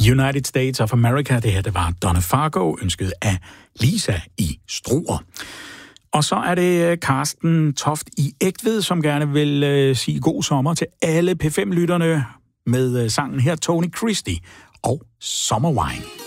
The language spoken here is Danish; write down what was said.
United States of America. Det her, det var Donna Fargo, ønsket af Lisa i Struer. Og så er det Carsten Toft i Egtved, som gerne vil sige god sommer til alle P5-lytterne med sangen her, Tony Christie og Summer Wine.